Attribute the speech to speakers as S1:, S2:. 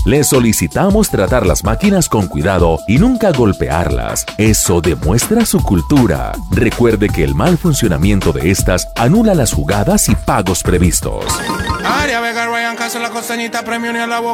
S1: Le solicitamos tratar las máquinas con cuidado y nunca golpearlas. Eso demuestra su cultura. Recuerde que el mal funcionamiento de estas anula las jugadas y pagos previstos.
S2: Área Vega, Ryan Castro, la costeñita, premio ni a la boca.